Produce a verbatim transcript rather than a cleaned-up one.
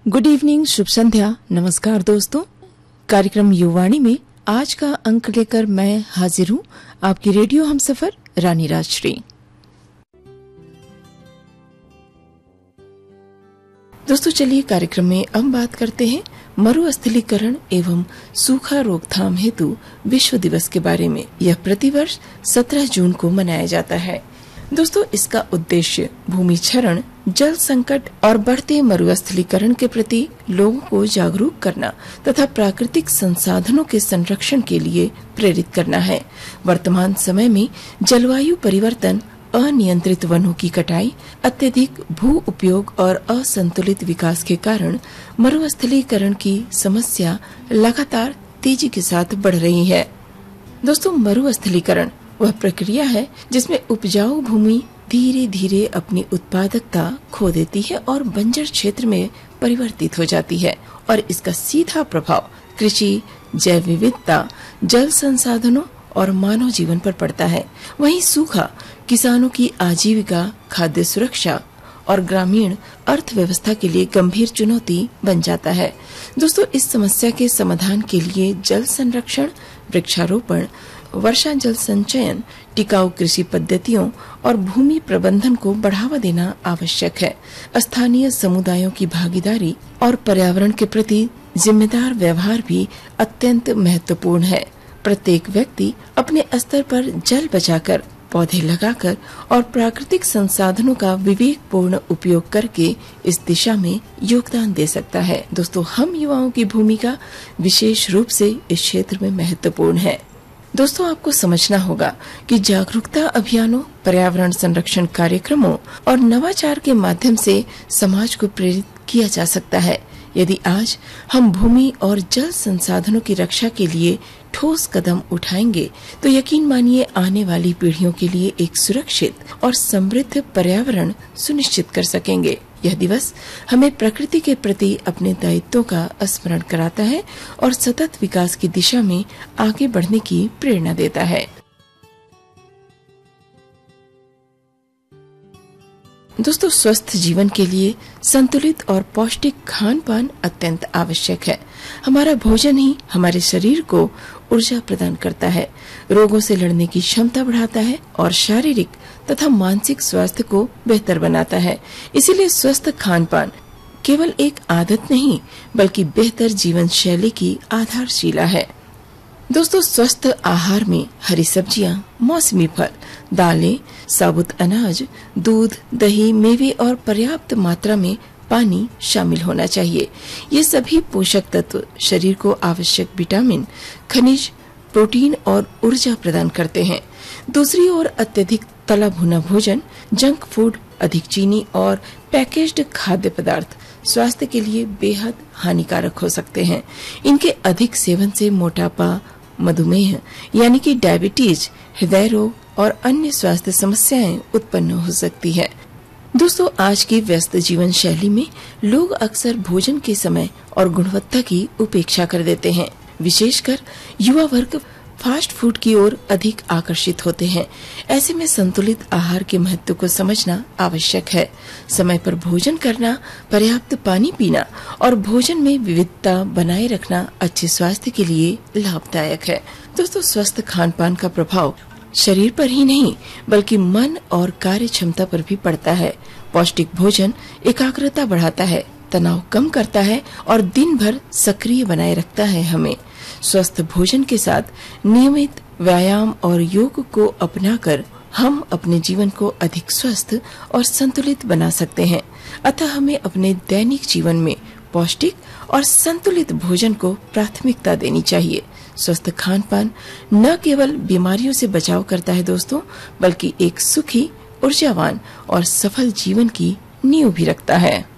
Good evening, शुभ संध्या, नमस्कार दोस्तों। कार्यक्रम युवाणी में आज का अंक लेकर मैं हाजिर हूँ, आपकी रेडियो हमसफर रानी राजश्री। दोस्तों चलिए कार्यक्रम में अब बात करते हैं मरुस्थलीकरण एवं सूखा रोकथाम हेतु विश्व दिवस के बारे में। यह प्रतिवर्ष सत्रह जून को मनाया जाता है। दोस्तों इसका उद्देश्य भूमि क्षरण, जल संकट और बढ़ते मरुस्थलीकरण के प्रति लोगों को जागरूक करना तथा प्राकृतिक संसाधनों के संरक्षण के लिए प्रेरित करना है। वर्तमान समय में जलवायु परिवर्तन, अनियंत्रित वनों की कटाई, अत्यधिक भू उपयोग और असंतुलित विकास के कारण मरुस्थलीकरण की समस्या लगातार तेजी के साथ बढ़ रही है। दोस्तों मरुस्थलीकरण वह प्रक्रिया है जिसमें उपजाऊ भूमि धीरे धीरे अपनी उत्पादकता खो देती है और बंजर क्षेत्र में परिवर्तित हो जाती है और इसका सीधा प्रभाव कृषि, जैव विविधता, जल संसाधनों और मानव जीवन पर पड़ता है। वहीं सूखा किसानों की आजीविका, खाद्य सुरक्षा और ग्रामीण अर्थव्यवस्था के लिए गंभीर चुनौती बन जाता है। दोस्तों इस समस्या के समाधान के लिए जल संरक्षण, वृक्षारोपण, वर्षा जल संचयन, टिकाऊ कृषि पद्धतियों और भूमि प्रबंधन को बढ़ावा देना आवश्यक है। स्थानीय समुदायों की भागीदारी और पर्यावरण के प्रति जिम्मेदार व्यवहार भी अत्यंत महत्वपूर्ण है। प्रत्येक व्यक्ति अपने स्तर पर जल बचाकर, पौधे लगाकर और प्राकृतिक संसाधनों का विवेकपूर्ण उपयोग करके इस दिशा में योगदान दे सकता है। दोस्तों हम युवाओं की भूमिका विशेष रूप से इस क्षेत्र में महत्वपूर्ण है। दोस्तों आपको समझना होगा कि जागरूकता अभियानों, पर्यावरण संरक्षण कार्यक्रमों और नवाचार के माध्यम से समाज को प्रेरित किया जा सकता है। यदि आज हम भूमि और जल संसाधनों की रक्षा के लिए ठोस कदम उठाएंगे तो यकीन मानिए आने वाली पीढ़ियों के लिए एक सुरक्षित और समृद्ध पर्यावरण सुनिश्चित कर सकेंगे। यह दिवस हमें प्रकृति के प्रति अपने दायित्वों का स्मरण कराता है और सतत विकास की दिशा में आगे बढ़ने की प्रेरणा देता है। दोस्तों स्वस्थ जीवन के लिए संतुलित और पौष्टिक खान पान अत्यंत आवश्यक है। हमारा भोजन ही हमारे शरीर को ऊर्जा प्रदान करता है, रोगों से लड़ने की क्षमता बढ़ाता है और शारीरिक तथा मानसिक स्वास्थ्य को बेहतर बनाता है। इसीलिए स्वस्थ खान पान केवल एक आदत नहीं बल्कि बेहतर जीवन शैली की आधारशिला है। दोस्तों स्वस्थ आहार में हरी सब्जियां, मौसमी फल, दालें, साबुत अनाज, दूध, दही, मेवे और पर्याप्त मात्रा में पानी शामिल होना चाहिए। ये सभी पोषक तत्व शरीर को आवश्यक विटामिन, खनिज, प्रोटीन और ऊर्जा प्रदान करते हैं। दूसरी ओर अत्यधिक तला भुना भोजन, जंक फूड, अधिक चीनी और पैकेज्ड खाद्य पदार्थ स्वास्थ्य के लिए बेहद हानिकारक हो सकते हैं। इनके अधिक सेवन से मोटापा, मधुमेह यानी कि डायबिटीज, हृदय रोग और अन्य स्वास्थ्य समस्याएं उत्पन्न हो सकती है। दोस्तों आज की व्यस्त जीवन शैली में लोग अक्सर भोजन के समय और गुणवत्ता की उपेक्षा कर देते हैं। विशेषकर युवा वर्ग फास्ट फूड की ओर अधिक आकर्षित होते हैं। ऐसे में संतुलित आहार के महत्व को समझना आवश्यक है। समय पर भोजन करना, पर्याप्त पानी पीना और भोजन में विविधता बनाए रखना अच्छे स्वास्थ्य के लिए लाभदायक है। दोस्तों स्वस्थ खान पान का प्रभाव शरीर पर ही नहीं बल्कि मन और कार्य क्षमता पर भी पड़ता है। पौष्टिक भोजन एकाग्रता बढ़ाता है, तनाव कम करता है और दिन भर सक्रिय बनाए रखता है हमें। स्वस्थ भोजन के साथ नियमित व्यायाम और योग को अपनाकर हम अपने जीवन को अधिक स्वस्थ और संतुलित बना सकते हैं। अतः हमें अपने दैनिक जीवन में पौष्टिक और संतुलित भोजन को प्राथमिकता देनी चाहिए। स्वस्थ खान पान न केवल बीमारियों से बचाव करता है दोस्तों, बल्कि एक सुखी, ऊर्जावान और सफल जीवन की नींव भी रखता है।